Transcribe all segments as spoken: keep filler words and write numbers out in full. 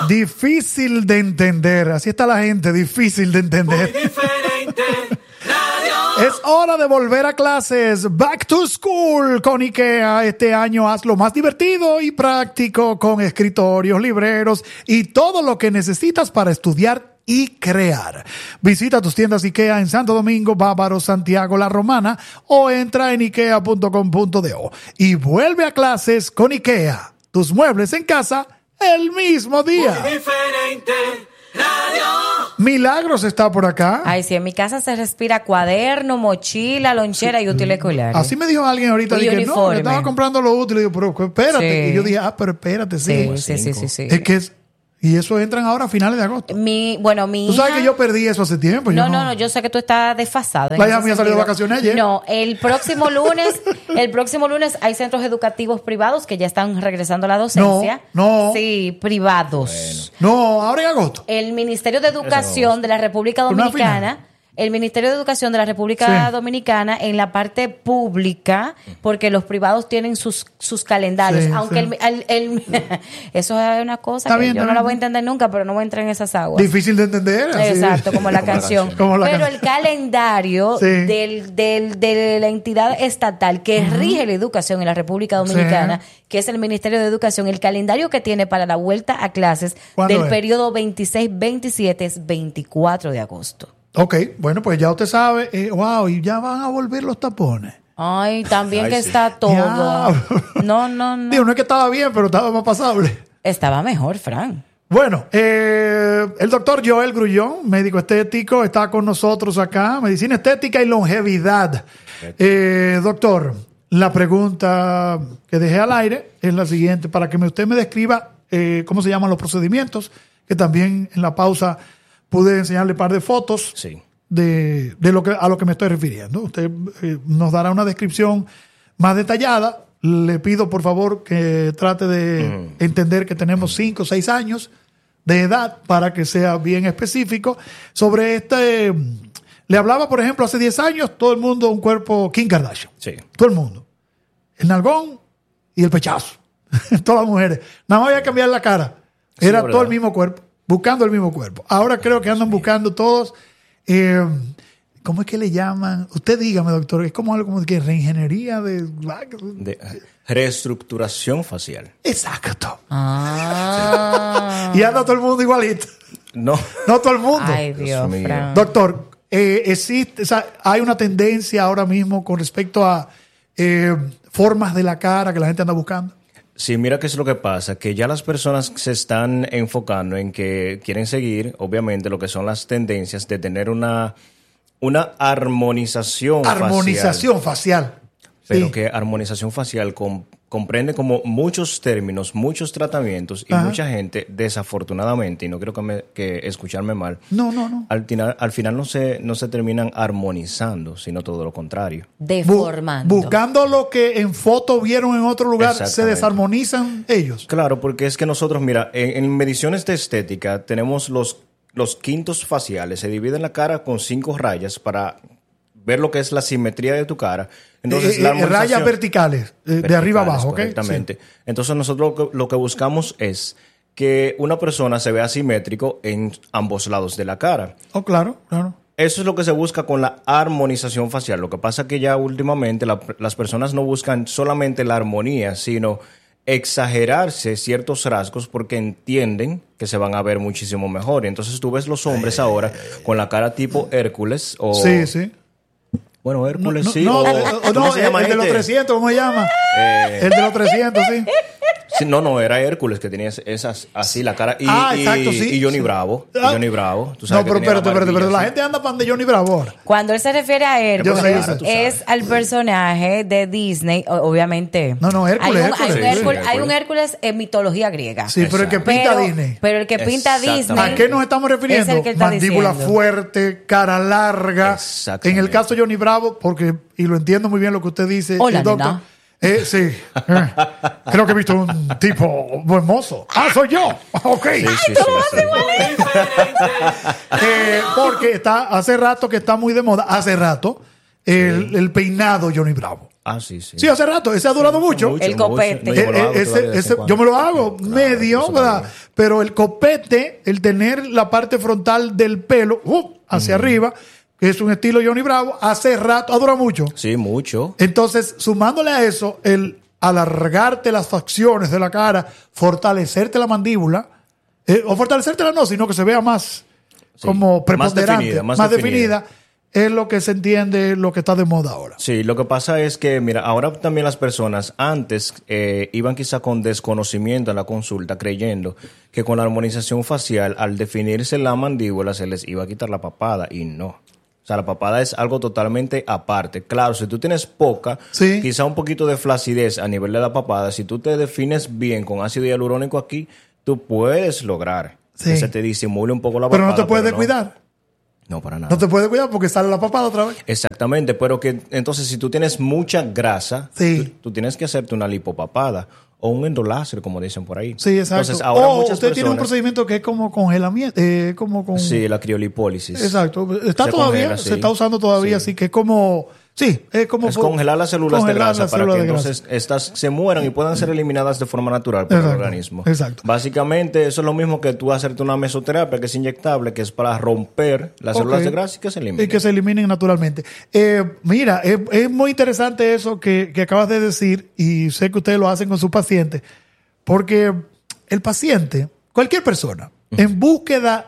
Difícil de entender. Así está la gente, difícil de entender. Muy diferente. Radio. Es hora de volver a clases. Back to school con IKEA. Este año hazlo más divertido y práctico con escritorios, libreros y todo lo que necesitas para estudiar y crear. Visita tus tiendas IKEA en Santo Domingo, Bávaro, Santiago, La Romana o entra en ikea punto com punto do y vuelve a clases con IKEA. Tus muebles en casa el mismo día. Muy diferente. Radio. Milagros está por acá. Ay, sí, en mi casa se respira cuaderno, mochila, lonchera y útiles escolares. Así me dijo alguien ahorita. Y Dije, uniforme. no, le estaba comprando lo útil. Y yo, pero espérate. Sí. Y yo dije, ah, pero espérate, sí. Sí, sí, sí, sí, sí. Es que es, y eso entran ahora a finales de agosto. Mi, bueno, mi Tú sabes hija- que yo perdí eso hace tiempo. No, yo no, no, yo sé que tú estás desfasado. en La hija ese mía salió de sentido. vacaciones ayer. No, el próximo lunes, el próximo lunes hay centros educativos privados que ya están regresando a la docencia. No, no. Sí, privados. No, ahora en agosto. El Ministerio de Educación de la República Una Dominicana, final. el Ministerio de Educación de la República Sí. Dominicana en la parte pública, porque los privados tienen sus, sus calendarios, Sí, aunque sí. el, el- el- eso es una cosa Está que bien, yo está no la bien. voy a entender nunca, pero no voy a entrar en esas aguas. Difícil de entender. así. Exacto, como la Como la canción. canción. Como la Pero can- el calendario Sí. del, del, de la entidad estatal que rige la educación en la República Dominicana, Sí. que es el Ministerio de Educación, el calendario que tiene para la vuelta a clases ¿Cuándo del es? periodo veintiséis veintisiete es veinticuatro de agosto. Ok, bueno, pues ya usted sabe. Eh, wow, y ya van a volver los tapones. Ay, también Ay, que sí. está todo. Ya. No, no, no. Digo, no es que estaba bien, pero estaba más pasable. Estaba mejor, Fran. Bueno, eh, el doctor Joel Grullón, médico estético, está con nosotros acá. Medicina estética y longevidad. Eh, doctor, la pregunta que dejé al aire es la siguiente, para que me- usted me describa eh, cómo se llaman los procedimientos, que también en la pausa pude enseñarle un par de fotos Sí. de, de lo que, a lo que me estoy refiriendo. Usted eh, nos dará una descripción más detallada. Le pido, por favor, que trate de entender que tenemos cinco o seis años de edad para que sea bien específico. Sobre este, le hablaba, por ejemplo, hace diez años, todo el mundo un cuerpo Kim Kardashian. Sí. Todo el mundo. El nalgón y el pechazo. Todas las mujeres. Nada más había que cambiar la cara. Sí, Era verdad. todo el mismo cuerpo. Buscando el mismo cuerpo. Ahora creo que andan buscando todos. eh, ¿Cómo es que le llaman? Usted dígame, doctor. Es como algo como que reingeniería de. De reestructuración facial. Exacto. Ah. Y anda todo el mundo igualito. No. No todo el mundo. Ay, Dios Dios, mío. Fran. Doctor, eh, existe, o sea, hay una tendencia ahora mismo con respecto a eh, formas de la cara que la gente anda buscando. Sí, mira qué es lo que pasa, que ya las personas se están enfocando en que quieren seguir, obviamente, lo que son las tendencias de tener una, una armonización, Armonización facial. facial. Pero Sí. que armonización facial com- comprende como muchos términos, muchos tratamientos y Ajá. mucha gente, desafortunadamente, y no quiero que, me, que escucharme mal, No, no, no. al, final- al final no se, no se terminan armonizando, sino todo lo contrario. Bu- Deformando. buscando lo que en foto vieron en otro lugar, se Exactamente. desarmonizan ellos. Claro, porque es que nosotros, mira, en, en mediciones de estética tenemos los, los quintos faciales, se divide la cara con cinco rayas para ver lo que es la simetría de tu cara. Entonces, Eh, la eh, rayas armonización- verticales, eh, de arriba abajo, ¿ok? Correctamente. Entonces nosotros lo que, lo que buscamos es que una persona se vea simétrico en ambos lados de la cara. Sí. Oh, claro, claro. Eso es lo que se busca con la armonización facial. Lo que pasa es que ya últimamente la- las personas no buscan solamente la armonía, sino exagerarse ciertos rasgos porque entienden que se van a ver muchísimo mejor. Entonces tú ves los hombres ahora con la cara tipo Hércules o... Sí, sí. Bueno, No, Hércules no, sí. no, o- eh, eh, ¿cómo no, se el, llama el de los este? trescientos, ¿cómo se llama? Eh, El de los trescientos, sí. Sí, no, no, era Hércules que tenía esas así la cara. Y, Ah, y- exacto, sí, y Johnny sí. Bravo. y Ah. Johnny Bravo. Tú No, sabes que pero tenía la espérate, espérate, barbilla pero la así. gente anda pan de Johnny Bravo ahora. Cuando él se refiere a Hércules, Yo sé, claro, tú es sabes. al personaje de Disney, o- obviamente. No, no, Hércules, Hay un, hay un Hércules, sí, Hércules, sí, hay un Hércules. Hércules en mitología griega. Sí, pero el que pinta Pero, Disney. pero el que pinta Exactamente. Disney. ¿A qué nos estamos refiriendo? Es el que está Mandíbula diciendo. fuerte, cara larga. Exactamente. En el caso de Johnny Bravo, porque, y lo entiendo muy bien lo que usted dice, Hola, eh, doctor. nena. Eh, sí. Eh, creo que he visto un tipo buen mozo. Ah, soy yo. Ok. Sí, sí, sí, sí. Muy diferente. Eh, porque está, hace rato que está muy de moda, hace rato, el, el peinado Johnny Bravo. Ah, sí, sí. Sí, hace rato. Ese ha durado mucho. mucho, El copete. mucho. No, yo me lo Eh, hago eh, todavía ese- de vez en ese- cuando. yo me lo hago Claro, medio, eso ¿verdad? también. Pero el copete, el tener la parte frontal del pelo uh, hacia arriba, que es un estilo Johnny Bravo, hace rato, ha durado mucho. Sí, mucho. Entonces, sumándole a eso, el alargarte las facciones de la cara, fortalecerte la mandíbula, eh, o fortalecértela no, sino que se vea más Sí, como más preponderante, definida, más más definida. definida, es lo que se entiende, lo que está de moda ahora. Sí, lo que pasa es que, mira, ahora también las personas antes eh, iban quizá con desconocimiento a la consulta, creyendo que con la armonización facial, al definirse la mandíbula, se les iba a quitar la papada, y no. O sea, la papada es algo totalmente aparte. Claro, si tú tienes poca, Sí. quizá un poquito de flacidez a nivel de la papada, si tú te defines bien con ácido hialurónico aquí, tú puedes lograr Sí. que se te disimule un poco la Pero papada. no te puedes no. cuidar. No, para nada. No te puedes cuidar porque sale la papada otra vez. Exactamente, pero que entonces si tú tienes mucha grasa, Sí. tú, tú tienes que hacerte una lipopapada o un endoláser, como dicen por ahí. Sí, exacto. Entonces, ahora o muchas usted tiene un personas- procedimiento que es como congelamiento, eh, como con... Sí, la criolipólisis. Exacto. Está Se todavía, congela, se sí. está usando todavía, Sí. así que es como... Sí, es como... Es congelar las células congelar de grasa las para células que de grasa. entonces estas se mueran y puedan ser eliminadas de forma natural por Exacto, el organismo. exacto. Básicamente, eso es lo mismo que tú hacerte una mesoterapia, que es inyectable, que es para romper las células Ok. de grasa y que se eliminen. Y que se eliminen naturalmente. Eh, mira, es, es muy interesante eso que, que acabas de decir y sé que ustedes lo hacen con sus pacientes, porque el paciente, cualquier persona, en búsqueda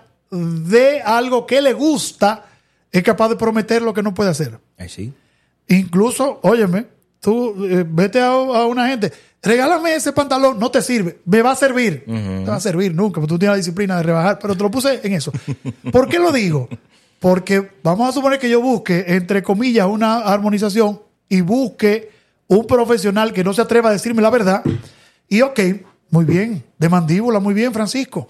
de algo que le gusta, es capaz de prometer lo que no puede hacer. Ay, sí. Incluso, óyeme, tú eh, vete a, a una gente, regálame ese pantalón, no te sirve, me va a servir. No te va a servir nunca, porque tú tienes la disciplina de rebajar, pero te lo puse en eso. ¿Por qué lo digo? Porque vamos a suponer que yo busque, entre comillas, una armonización y busque un profesional que no se atreva a decirme la verdad. Y ok, muy bien, de mandíbula, muy bien, Francisco.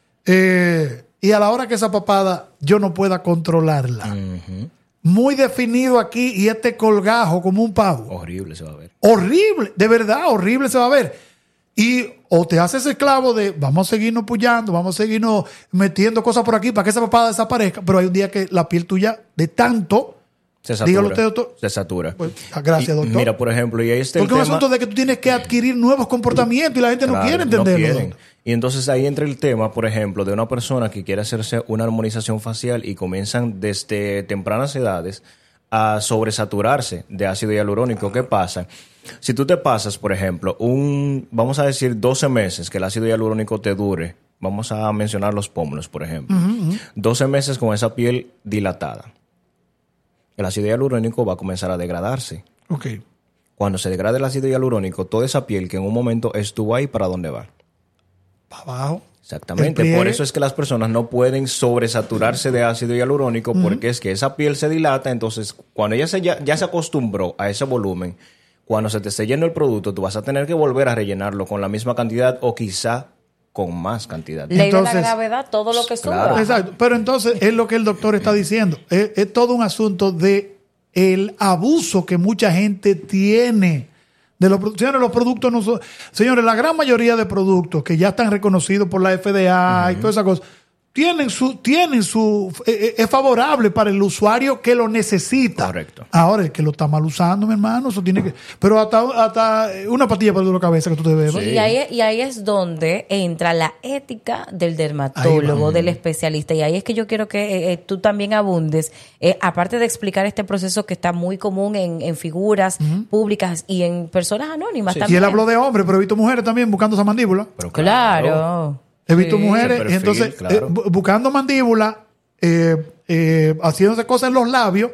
Eh, y a la hora que esa papada yo no pueda controlarla. Ujú. Muy definido aquí y este colgajo como un pavo. Horrible se va a ver. Horrible, de verdad, horrible se va a ver. Y o te haces esclavo de vamos a seguirnos pullando, vamos a seguirnos metiendo cosas por aquí para que esa papada desaparezca, pero hay un día que la piel tuya de tanto, Se satura. dígalo usted, doctor. Se satura. Pues, gracias, Y, doctor. Mira, por ejemplo, y ahí está el Porque es un tema- asunto de que tú tienes que adquirir nuevos comportamientos y la gente no Claro, quiere entenderlo. quieren. Y entonces ahí entra el tema, por ejemplo, de una persona que quiere hacerse una armonización facial y comienzan desde tempranas edades a sobresaturarse de ácido hialurónico. ¿Qué pasa? Si tú te pasas, por ejemplo, un, vamos a decir, doce meses que el ácido hialurónico te dure, vamos a mencionar los pómulos, por ejemplo, doce meses con esa piel dilatada, el ácido hialurónico va a comenzar a degradarse. Ok. Cuando se degrade el ácido hialurónico, toda esa piel que en un momento estuvo ahí, ¿para dónde va? Para abajo. Exactamente, El pliegue. por eso es que las personas no pueden sobresaturarse de ácido hialurónico, porque es que esa piel se dilata, entonces cuando ella se, ya, ya se acostumbró a ese volumen, cuando se te esté yendo el producto, tú vas a tener que volver a rellenarlo con la misma cantidad o quizá con más cantidad. Ley de Entonces, la gravedad, todo lo que claro. suba. Exacto. Pero entonces es lo que el doctor está diciendo. Es, es todo un asunto de el abuso que mucha gente tiene de los productos. Señores, los productos no son... Señores, la gran mayoría de productos que ya están reconocidos por la F D A y todas esas cosas, tienen su... Tienen su eh, es favorable para el usuario que lo necesita. Correcto. Ahora, el que lo está mal usando, mi hermano, eso tiene que... Pero hasta, hasta una patilla para el dolor de cabeza que tú te bebas. Sí. Y ahí, y ahí es donde entra la ética del Ahí dermatólogo, va. del especialista. Y ahí es que yo quiero que eh, eh, tú también abundes, eh, aparte de explicar este proceso que está muy común en, en figuras públicas y en personas anónimas Y también. él habló de hombres, pero he visto mujeres también buscando esa mandíbula. Pero Claro. He visto Sí. mujeres, Ese perfil, y entonces, claro. eh, bu- buscando mandíbula, eh, eh, haciéndose cosas en los labios,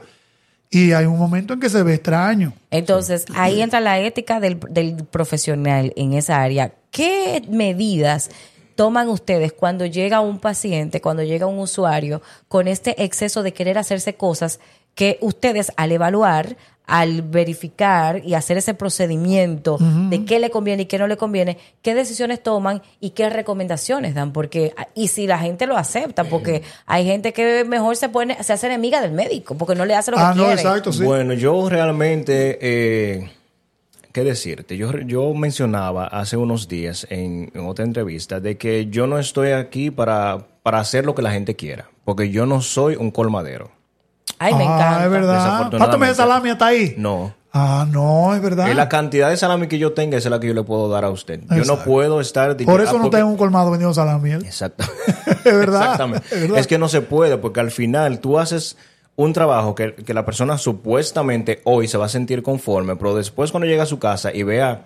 y hay un momento en que se ve extraño. Entonces, ahí entra la ética del, del profesional en esa área. ¿Qué medidas toman ustedes cuando llega un paciente, cuando llega un usuario con este exceso de querer hacerse cosas que ustedes al evaluar, al verificar y hacer ese procedimiento de qué le conviene y qué no le conviene, qué decisiones toman y qué recomendaciones dan? Porque, y si la gente lo acepta, porque hay gente que mejor se pone, se hace enemiga del médico, porque no le hace lo Ah, que no, quiere. exacto, sí. Bueno, yo realmente, eh, ¿qué decirte? Yo, yo mencionaba hace unos días en, en otra entrevista de que yo no estoy aquí para, para hacer lo que la gente quiera, porque yo no soy un colmadero. Ay, me Ah, encanta. es verdad. Desafortunadamente. Pátame esa salami hasta ahí. No. Ah, no, es verdad. Es la cantidad de salami que yo tenga, esa es la que yo le puedo dar a usted. Yo Exacto. no puedo estar... Por eso ah, no porque- tengo un colmado vendiendo salami. ¿eh? Exacto. Es verdad, Exactamente. es verdad. Es que no se puede, porque al final tú haces un trabajo que, que la persona supuestamente hoy se va a sentir conforme, pero después cuando llega a su casa y vea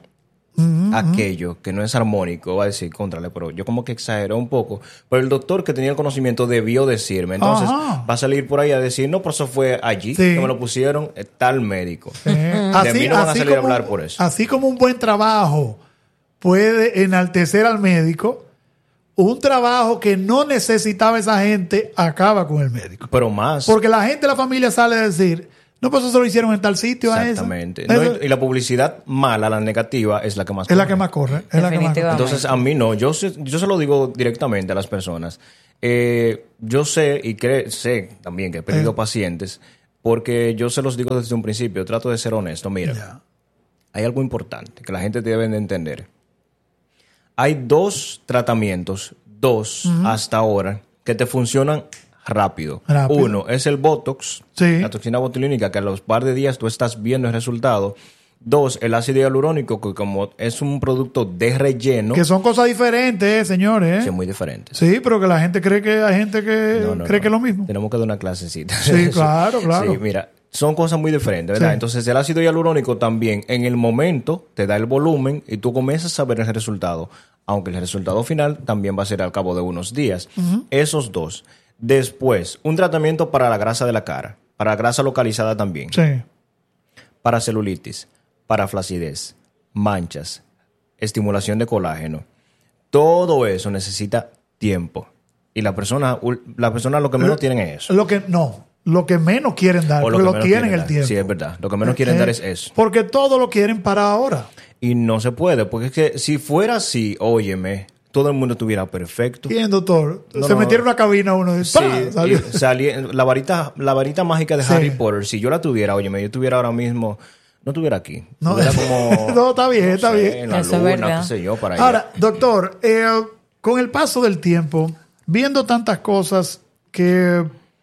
aquello que no es armónico, va a decir, contrale, pero yo como que exageré un poco. Pero el doctor que tenía el conocimiento debió decirme. Entonces Ajá. va a salir por ahí a decir, no, pero eso fue allí Sí. que me lo pusieron eh, tal médico. Eh, De mí no van a salir a hablar por eso. Así como un buen trabajo puede enaltecer al médico, un trabajo que no necesitaba esa gente acaba con el médico. Pero más. Porque la gente de la familia sale a decir, no, pues eso se lo hicieron en tal sitio a eso. Exactamente. Eso No, y, y la publicidad mala, la negativa, es la que más es la corre. que más corre. Es la que más corre. Definitivamente. Entonces, a mí no. Yo, se- yo se lo digo directamente a las personas. Eh, yo sé y cre- sé también que he perdido Eh. pacientes porque yo se los digo desde un principio. Trato de ser honesto. Mira, Ya. hay algo importante que la gente debe de entender. Hay dos tratamientos, dos hasta ahora, que te funcionan rápido. Rápido. Uno es el Botox, Sí. la toxina botulínica, que a los par de días tú estás viendo el resultado. Dos, el ácido hialurónico, que como es un producto de relleno, Que son cosas diferentes, eh, señores. es ¿eh? muy diferente. Sí, pero que la gente cree que hay gente que No, no, cree no. que es lo mismo. Tenemos que dar una clasecita. Sí, claro, claro. Sí, mira, son cosas muy diferentes, ¿verdad? Sí. Entonces, el ácido hialurónico también, en el momento, te da el volumen y tú comienzas a ver el resultado. Aunque el resultado final también va a ser al cabo de unos días. Esos dos. Después, un tratamiento para la grasa de la cara, para la grasa localizada también, Sí. para celulitis, para flacidez, manchas, estimulación de colágeno. Todo eso necesita tiempo. Y la persona, la persona lo que menos tienen es eso. Lo que no, lo que menos quieren dar, O porque lo, que menos tienen quieren el dar. tiempo. Sí, es verdad. Lo que menos quieren Eh, dar es eso. Porque todo lo quieren para ahora. Y no se puede, porque es que si fuera así, óyeme, todo el mundo estuviera perfecto. Bien, doctor. No, Se no. metieron en una cabina uno y Sí, ¡pam! Salió. y salí- la varita, la varita mágica de Sí. Harry Potter, si yo la tuviera, óyeme, yo estuviera ahora mismo, no estuviera aquí. No. Estuviera como No, está bien, está sé, bien. en la Eso es luna, verdad. qué sé yo, para allá. Ahora, doctor, eh, con el paso del tiempo, viendo tantas cosas que,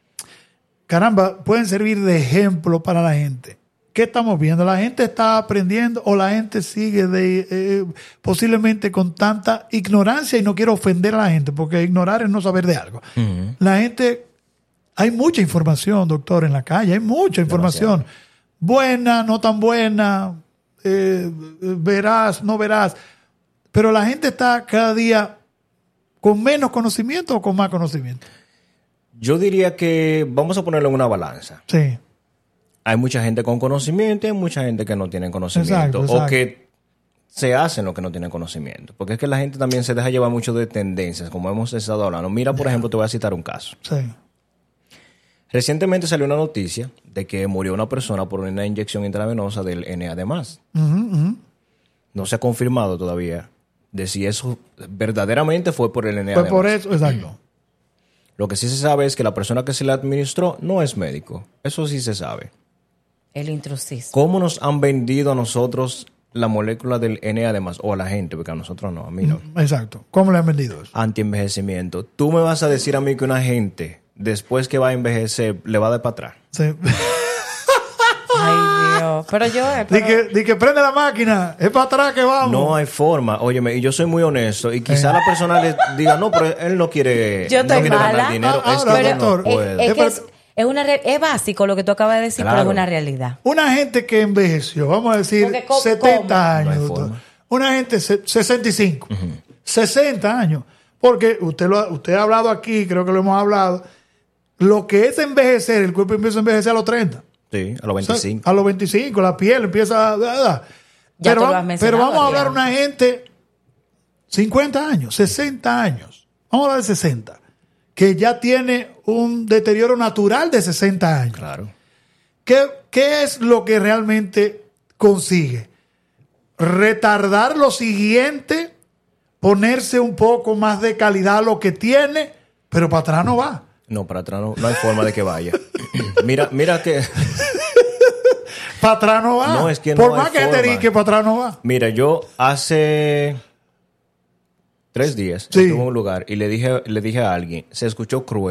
caramba, pueden servir de ejemplo para la gente. ¿Qué estamos viendo? ¿La gente está aprendiendo o la gente sigue de eh, posiblemente con tanta ignorancia? Y no quiero ofender a la gente, porque ignorar es no saber de algo. La gente, hay mucha información, doctor, en la calle, hay mucha información. Buena, no tan buena, eh, verás, no verás. Pero la gente está cada día con menos conocimiento o con más conocimiento. Yo diría que vamos a ponerlo en una balanza. Sí. Hay mucha gente con conocimiento y hay mucha gente que no tiene conocimiento. Exacto, exacto. O que se hacen lo que no tienen conocimiento. Porque es que la gente también se deja llevar mucho de tendencias, como hemos estado hablando. Mira, por ejemplo, te voy a citar un caso. Sí. Recientemente salió una noticia de que murió una persona por una inyección intravenosa del N A D más. Ujú, ujú. No se ha confirmado todavía de si eso verdaderamente fue por el N A D Pues más. por eso, exacto. Lo que sí se sabe es que la persona que se le administró no es médico. Eso sí se sabe. El intrusismo. ¿Cómo nos han vendido a nosotros la molécula del N A D más? O a la gente, porque a nosotros no, a mí no. Exacto. ¿Cómo le han vendido eso? Antienvejecimiento. Tú me vas a decir a mí que una gente, después que va a envejecer, le va a dar para atrás. Sí. Ay, Dios. Pero yo... eh, Di pero- que, di que prende la máquina, es para atrás que vamos. No hay forma. Óyeme, y yo soy muy honesto. Y quizá la persona le diga, no, pero él no quiere, Yo no estoy quiere mala. ganar dinero. Ah, es que ahora, yo no doctor, puedo. Es, es que Eh, es, es una re- es básico lo que tú acabas de decir, Claro. pero es una realidad. Una gente que envejeció, vamos a decir, Porque, ¿cómo? setenta No años, hay doctor. forma. Una gente se- sesenta y cinco, sesenta años. Porque usted, lo, ha- usted ha hablado aquí, creo que lo hemos hablado, lo que es envejecer, el cuerpo empieza a envejecer a los treinta. Sí, a los O sea, veinticinco. a los veinticinco, la piel empieza a... a- a- Ya pero, tú lo va- has mencionado, pero vamos a hablar de Adrián. una gente cincuenta años, sesenta años. Vamos a hablar de sesenta. Que ya tiene un deterioro natural de sesenta años. Claro. ¿Qué, qué es lo que realmente consigue? Retardar lo siguiente, ponerse un poco más de calidad a lo que tiene, pero para atrás no va. No, para atrás no, no hay forma de que vaya. mira, mira que... Para atrás no va. No, es que no Por hay más que te forma. diga que para atrás no va. Mira, yo hace tres días Sí. estuve en un lugar y le dije, le dije a alguien, se escuchó cruel,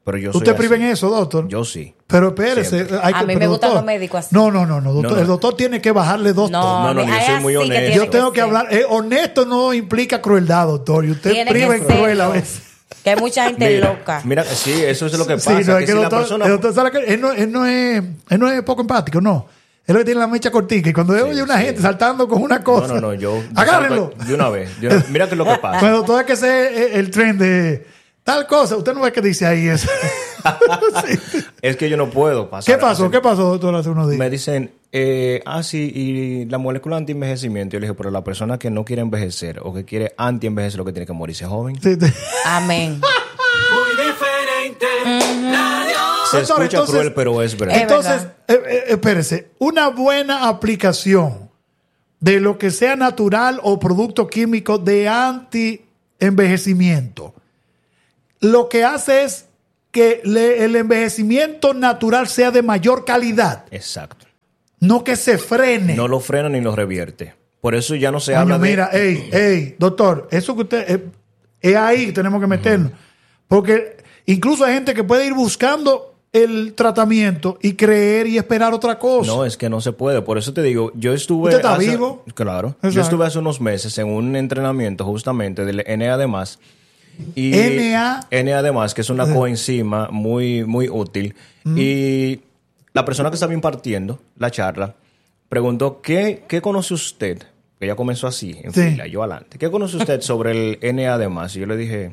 Pero yo soy ¿Usted así. prive en eso, doctor? Yo sí. Pero espérese. Siempre. Hay que, A mí pero, me gustan doctor, los médicos así. No, no, no, no, doctor. No, no. El doctor tiene que bajarle dos No, tonos. No, no, yo es soy muy así que honesto. tiene Yo tengo que ser. hablar. Eh, honesto no implica crueldad, doctor. Y usted Tiene priva que en cruel a serlo. veces. Que hay mucha gente Mira, loca. Mira, sí, eso es lo que Sí, pasa. no, que es que si el la doctor, persona... el doctor sabe que él no, él no es, él no es poco empático, no. Él es lo que tiene la mecha cortica. Y cuando oye una sí. gente saltando con una No, cosa. no, no, yo... Agárrenlo. De una vez. de una- Mira qué es lo que pasa. Pero todo es que ese es el tren de tal cosa. Usted no ve que dice ahí eso. Sí. Es que yo no puedo pasar. ¿Qué pasó? hace- ¿Qué pasó, doctor, hace unos días? Me dicen, eh, ah, sí, y la molécula anti-envejecimiento. Yo le dije, pero la persona que no quiere envejecer o que quiere anti-envejecer, lo que tiene que morirse joven. Sí, sí. Amén. Muy diferente. Radio. Se Doctor, escucha entonces- cruel, pero es verdad. Es Entonces, verdad. eh, eh, espérese, una buena aplicación de lo que sea natural o producto químico de anti-envejecimiento, lo que hace es que le- el envejecimiento natural sea de mayor calidad, Exacto. no que se frene. No lo frena ni lo revierte. Por eso ya no se Coño, habla de... mira, ey, ey, doctor, eso que usted, eh, es ahí que tenemos que meternos. Porque incluso hay gente que puede ir buscando el tratamiento y creer y esperar otra cosa. No, es que no se puede. Por eso te digo, yo estuve... ¿Usted está hace- vivo? Claro. Exacto. Yo estuve hace unos meses en un entrenamiento justamente del N A D más. Y N A N A D más, que es una coenzima muy, muy útil. Y la persona que estaba impartiendo la charla preguntó, ¿qué, qué conoce usted? Que ella comenzó así, en Sí. fila, yo adelante. ¿Qué conoce usted sobre el N A D más? Y yo le dije...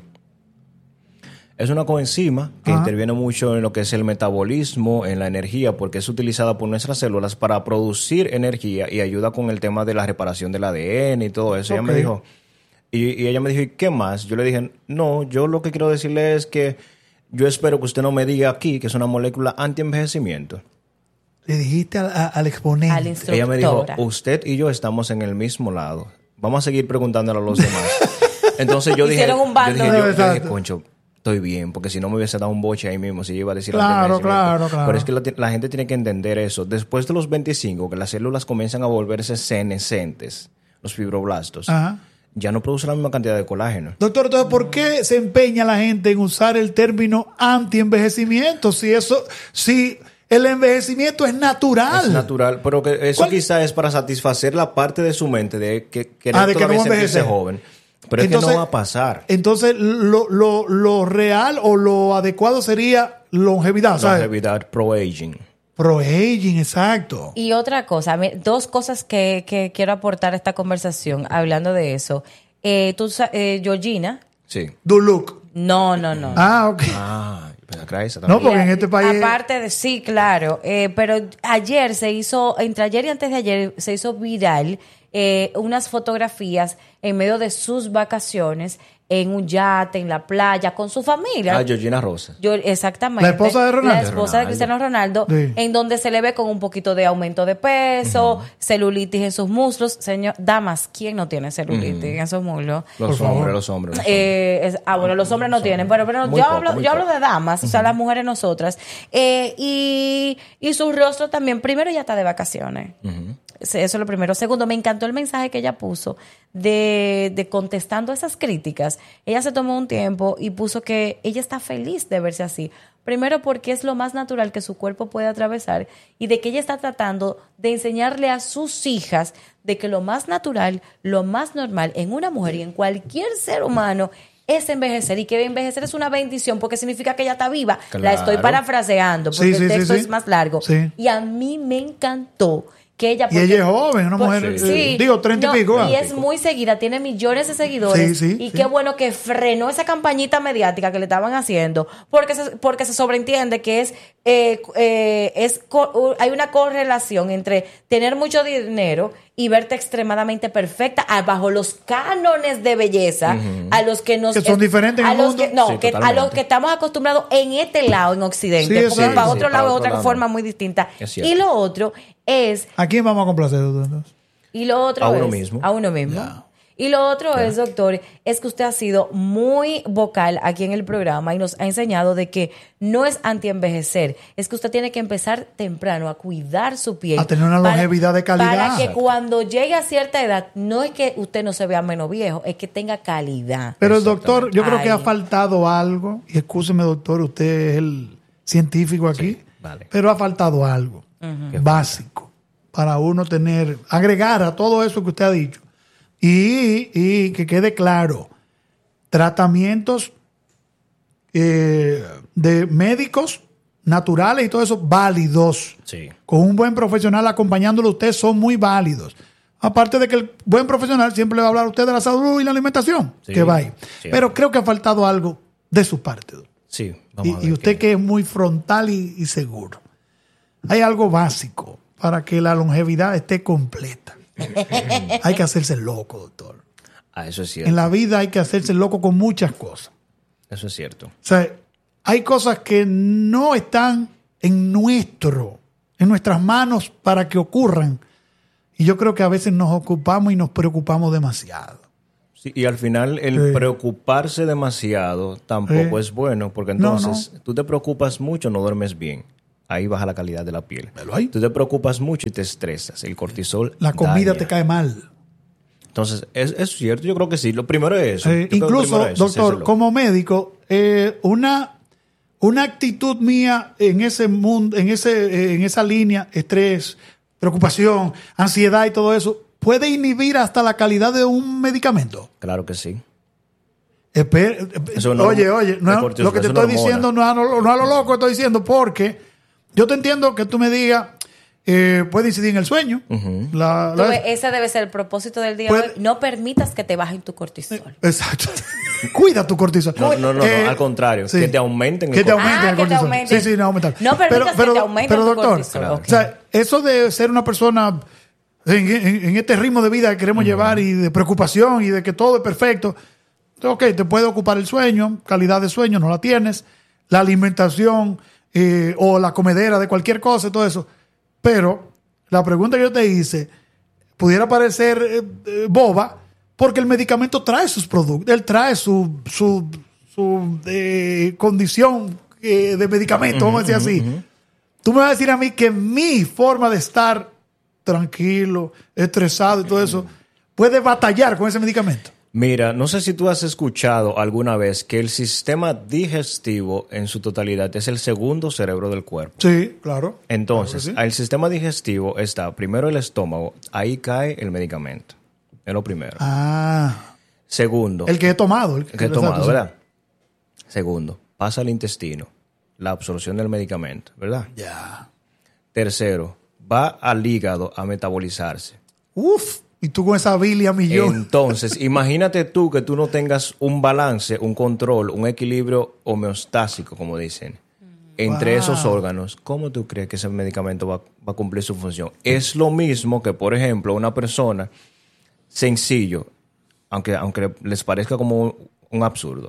Es una coenzima que Ajá. interviene mucho en lo que es el metabolismo, en la energía, porque es utilizada por nuestras células para producir energía y ayuda con el tema de la reparación del A D N y todo eso. Ella Ok. me dijo, y, y ella me dijo, ¿y qué más? Yo le dije, no, yo lo que quiero decirle es que yo espero que usted no me diga aquí que es una molécula anti-envejecimiento. Le dijiste al, a- al exponente. Al instructora. Ella me dijo, usted y yo estamos en el mismo lado. Vamos a seguir preguntándole a los demás. Entonces yo dije, Hicieron un bando. yo dije, yo- yo dije, Exacto. concho, estoy bien, porque si no me hubiese dado un boche ahí mismo, si yo iba a decir Claro, anti-envejecimiento. claro, claro. Pero es que la, la gente tiene que entender eso. Después de los veinticinco, que las células comienzan a volverse senescentes, los fibroblastos, Ajá. ya no producen la misma cantidad de colágeno. Doctor, entonces, ¿por qué se empeña la gente en usar el término anti-envejecimiento? Si eso, si el envejecimiento es natural. Es natural, pero que eso ¿Cuál? quizá es para satisfacer la parte de su mente de que querer Ah, de que todavía no sentirse envejecer. joven. Pero es que Entonces- no va a pasar. Entonces, lo, lo, lo real o lo adecuado sería longevidad, ¿sabes? Longevidad pro-aging. Pro-aging, exacto. Y otra cosa, me- dos cosas que, que quiero aportar a esta conversación hablando de eso. Eh, tú, sa- eh, Georgina, Sí. Do look. no, no, no. Ah, ok. Ah, pensaba que era esa No, también. porque en Mira, este país- Aparte de, sí, claro. eh, pero ayer se hizo, entre ayer y antes de ayer, se hizo viral eh, unas fotografías en medio de sus vacaciones en un yate, en la playa, con su familia. Ah, Georgina Rosa. Yo, exactamente. La esposa de Ronaldo. La esposa de Ronaldo. Cristiano Ronaldo, Sí. en donde se le ve con un poquito de aumento de peso, celulitis en sus muslos. Señor, damas, ¿quién no tiene celulitis en esos muslos? Los Por favor. hombres, los hombres. los hombres. Eh, es- ah, bueno, los hombres no tienen, pero, pero Muy yo, poco, hablo, muy yo hablo poco. de damas, o sea, las mujeres nosotras. Eh, y, y su rostro también, primero ya está de vacaciones. Sí, eso es lo primero. Segundo, me encantó el mensaje que ella puso de, de contestando esas críticas. Ella se tomó un tiempo y puso que ella está feliz de verse así. Primero porque es lo más natural que su cuerpo puede atravesar y de que ella está tratando de enseñarle a sus hijas de que lo más natural, lo más normal en una mujer y en cualquier ser humano es envejecer y que envejecer es una bendición porque significa que ella está viva. Claro. La estoy parafraseando porque Sí, sí, el sí, texto sí. es más largo. Sí. Y a mí me encantó que ella... Y ella es joven, una Por- mujer, sí. eh, digo, treinta No, y pico. Y ah. es muy seguida, tiene millones de seguidores. Sí, sí, y sí. qué bueno que frenó esa campañita mediática que le estaban haciendo, porque se, porque se sobreentiende que es, eh, eh, es co- hay una correlación entre tener mucho dinero y verte extremadamente perfecta a- bajo los cánones de belleza a los que nos Que son diferentes en a el los mundo. que no Sí, que a totalmente. los que estamos acostumbrados en este lado en Occidente, Sí, porque sí, para sí, otro para lado es otro otra lado forma no. muy distinta. Es cierto. Y lo otro es ¿A quién vamos a complacer, doctor? y lo otro A uno es mismo. a uno mismo. Ya. Y lo otro es, doctor, es que usted ha sido muy vocal aquí en el programa y nos ha enseñado de que no es anti-envejecer, es que usted tiene que empezar temprano a cuidar su piel. A tener una longevidad de calidad. Para que cuando llegue a cierta edad, no es que usted no se vea menos viejo, es que tenga calidad. Pero el doctor, yo creo Ay. que ha faltado algo, y escúcheme, doctor, usted es el científico aquí, Sí, vale. pero ha faltado algo Uh-huh. básico para uno tener, agregar a todo eso que usted ha dicho. Y, y que quede claro, tratamientos eh, de médicos naturales y todo eso válidos. Sí. Con un buen profesional acompañándolo a usted son muy válidos. Aparte de que el buen profesional siempre le va a hablar a usted de la salud y la alimentación, Sí, que va ahí. sí. Pero creo que ha faltado algo de su parte. doctor. Sí, Y, vamos a ver y usted qué- que es muy frontal y, y seguro. Hay algo básico para que la longevidad esté completa. Hay que hacerse loco, doctor. Ah, eso es cierto. En la vida hay que hacerse loco con muchas cosas. Eso es cierto. O sea, hay cosas que no están en nuestro, en nuestras manos para que ocurran. Y yo creo que a veces nos ocupamos y nos preocupamos demasiado. Sí, y al final el Sí. preocuparse demasiado tampoco Sí. es bueno, porque No, entonces tú te preocupas mucho, no duermes bien. Ahí baja la calidad de la piel. Velo ahí. Tú te preocupas mucho y te estresas. El cortisol La comida daña. te cae mal. Entonces, es, es cierto, yo creo que sí. Lo primero es eso. Eh, Yo creo que lo incluso, primero es eso, doctor, hacérselo. como médico, eh, una, una actitud mía en ese mundo, en ese, eh, en esa línea, estrés, preocupación, ansiedad y todo eso, puede inhibir hasta la calidad de un medicamento. Claro que sí. Espe- Eso no- oye, oye, no, el cortisol, lo que te eso no estoy hormona. diciendo no es a lo, no es a lo loco, estoy diciendo porque yo te entiendo que tú me digas, eh, puede incidir en el sueño. la- Tú la- ves, ese debe ser el propósito del día Puede- de hoy. No permitas que te bajen tu cortisol. Exacto. Cuida tu cortisol. No, no, no, Eh, no, al contrario, sí. que te aumenten el Que te cortisol. aumenten Ah, el que te cortisol. aumenten. Sí, sí, no aumentar. No permitas que te aumente pero, tu doctor, cortisol. o Ok. sea, eso de ser una persona en, en- en este ritmo de vida que queremos llevar y de preocupación y de que todo es perfecto, ok, te puede ocupar el sueño, calidad de sueño, no la tienes, la alimentación eh, o la comedera de cualquier cosa y todo eso. Pero la pregunta que yo te hice pudiera parecer eh, eh, boba porque el medicamento trae sus productos, él trae su, su, su eh, condición eh, de medicamento, vamos a decir así. Tú me vas a decir a mí que mi forma de estar tranquilo, estresado y todo eso puede batallar con ese medicamento. Mira, no sé si tú has escuchado alguna vez que el sistema digestivo en su totalidad es el segundo cerebro del cuerpo. Sí, claro. Entonces, Claro que sí. el sistema digestivo está primero el estómago, ahí cae el medicamento. Es lo primero. Ah, Segundo, el que he tomado. El que he tomado, ¿verdad? Segundo, pasa al intestino, la absorción del medicamento, ¿verdad? Ya. Tercero, va al hígado a metabolizarse. Uf, y tú con esa bilia millón. Entonces, imagínate tú que tú no tengas un balance, un control, un equilibrio homeostásico, como dicen, entre Wow. esos órganos. ¿Cómo tú crees que ese medicamento va, va a cumplir su función? Es lo mismo que, por ejemplo, una persona sencillo, aunque, aunque les parezca como un, un absurdo,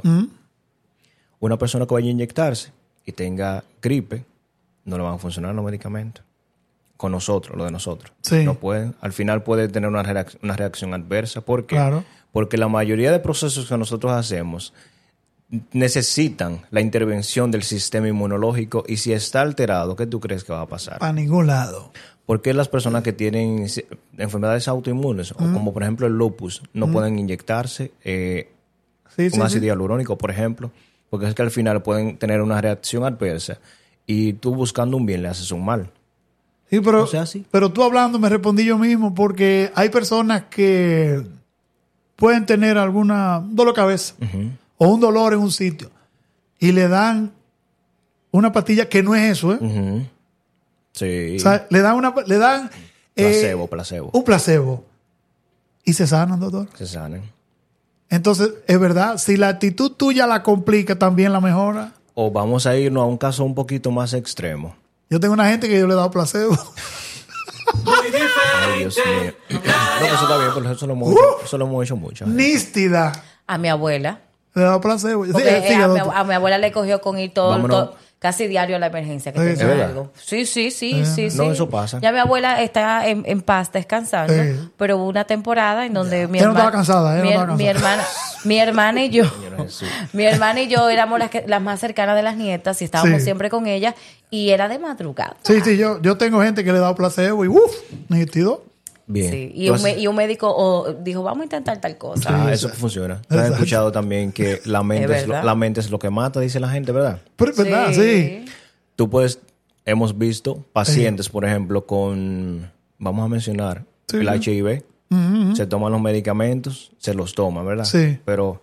una persona que vaya a inyectarse y tenga gripe, no le van a funcionar los medicamentos. Con nosotros, lo de nosotros. Sí. No pueden. Al final puede tener una, reac- una reacción adversa. ¿Por qué? Claro. Porque la mayoría de procesos que nosotros hacemos necesitan la intervención del sistema inmunológico y si está alterado, ¿qué tú crees que va a pasar? Para ningún lado. ¿Por qué las personas que tienen si- enfermedades autoinmunes, o como por ejemplo el lupus, no pueden inyectarse eh, Sí, un sí, ácido sí. hialurónico, por ejemplo? Porque es que al final pueden tener una reacción adversa y tú buscando un bien le haces un mal. Sí, pero, No sea así. pero tú hablando me respondí yo mismo porque hay personas que pueden tener alguna dolor de cabeza o un dolor en un sitio y le dan una pastilla que no es eso, ¿eh? Ujú. Sí. O sea, le dan una le dan eh, placebo, placebo. un placebo y se sanan, doctor. Se sanen. Entonces, es verdad, si la actitud tuya la complica, también la mejora. O vamos a irnos a un caso un poquito más extremo. Yo tengo una gente que yo le he dado placebo. Muy Ay, Dios diferente. mío. No, pues eso está bien, porque eso lo hemos, Uh. hecho, eso lo hemos hecho mucho. Nístida. A mi abuela. Le he dado placebo. Sí, Porque, eh, siga, a, mi, doctor. a mi abuela le cogió con ir todo, Vámonos. todo, casi diario a la emergencia que Sí, tenía sí. ¿Es verdad? algo. Sí, sí, sí, Eh, sí, sí. no, eso pasa. Ya mi abuela está en, en paz descansando, Sí. pero hubo una temporada en donde mi Ella no hermana, estaba cansada, ella no mi, estaba mi cansada. hermana, mi hermana y yo, Señor Jesús. mi hermana y yo éramos las, que, las más cercanas de las nietas y estábamos Sí. siempre con ella y era de madrugada. Sí, sí, yo, yo tengo gente que le he dado placebo y uff, nítido. Bien. Sí, y, un, Entonces- me- y un médico oh, dijo, vamos a intentar tal cosa. Ah, Sí, eso sí. funciona. ¿Has Exacto. escuchado también que la mente, Es es lo, verdad. la mente es lo que mata, dice la gente, ¿verdad? Pero es verdad, sí. Tú puedes, hemos visto pacientes, por ejemplo, con, vamos a mencionar, Sí. el H I V, se toman los medicamentos, se los toman, ¿verdad? Sí. Pero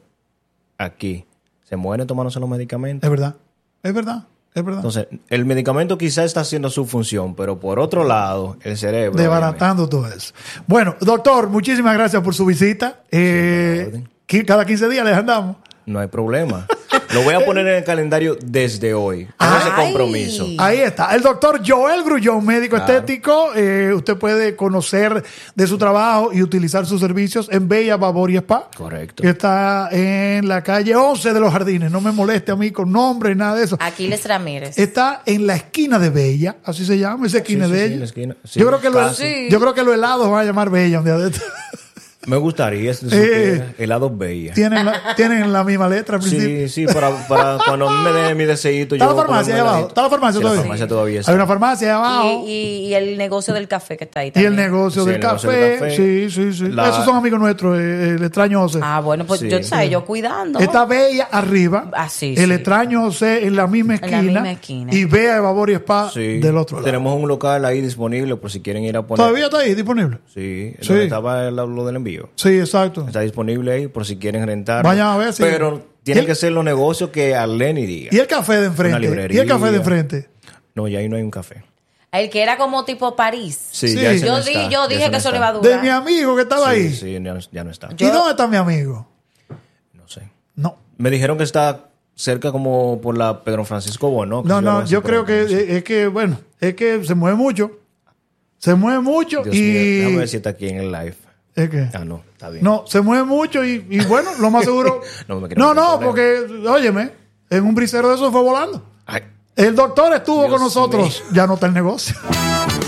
aquí, se mueren tomándose los medicamentos. Es verdad. Es verdad. Es verdad. Entonces, el medicamento quizá está haciendo su función, pero por otro lado, el cerebro... Desbaratando todo eso. Bueno, doctor, muchísimas gracias por su visita. Eh, orden. qui- cada quince días les andamos. No hay problema. Lo voy a poner en el calendario desde hoy. Con ese Ay. compromiso. Ahí está. El doctor Joel Grullón, médico Claro. estético. Eh, usted puede conocer de su trabajo y utilizar sus servicios en Bella Bavori Spa. Correcto. Que está en la calle once de los Jardines. No me moleste a mí con nombre, nada de eso. Aquiles Ramírez. Está en la esquina de Bella, así se llama, esa esquina sí, de sí, ella. en la esquina. Sí, yo, creo que lo- casi. yo creo que los helados van a llamar Bella un día de estos. Me gustaría, si Eh. supiera, helado bella. Tienen la, tienen la misma letra al principio. Sí, sí, para, para cuando a mí me dé mi deseito. Está yo la voy a farmacia ahí comerme abajo. heladito. Está la farmacia Sí, todavía. La farmacia todavía está. Hay una farmacia ahí abajo. Y, y- y el negocio del café que está ahí Y también. el negocio, Sí, del, el negocio café. del café. Sí, sí, sí. La- Esos son amigos nuestros, eh, el extraño José. Ah, bueno, pues Sí. yo, ¿sabes? Yo cuidando. Está Bella arriba. Ah, sí, el sí. extraño José en la misma En la esquina. misma esquina. Y Bella Bavori Spa Sí. del otro lado. Tenemos un local ahí disponible por si quieren ir a poner. ¿Todavía está ahí disponible? Sí, Sí. donde estaba el- lo del envío. Sí, exacto. Está disponible ahí por si quieren rentar. Vayan a ver si- Pero ¿Y tienen el- que ser los negocios que Arleni diga. ¿Y el café de Una enfrente? librería. ¿Y el café de enfrente? No, ya ahí no hay un café. El que era como tipo París. Sí, Sí. ya ese Yo, no di- está, yo ya dije ese que no eso no está. iba a De durar. mi amigo que estaba ahí. Sí, sí, ya no, ya no está. ¿Y dónde está mi amigo? No sé. No. Me dijeron que está cerca como por la Pedro Francisco Bono. No, no, yo creo que eh, es que, bueno, es que se mueve mucho. Se mueve mucho Dios y... mío, déjame ver si está aquí en el live. ¿Es que? Ah, no, está bien. No, se mueve mucho y, y bueno, lo más seguro... No me quiero no, meter no, en porque, óyeme, en un brisero de eso fue volando. Ay, El doctor estuvo Dios con nosotros, ya no está el negocio.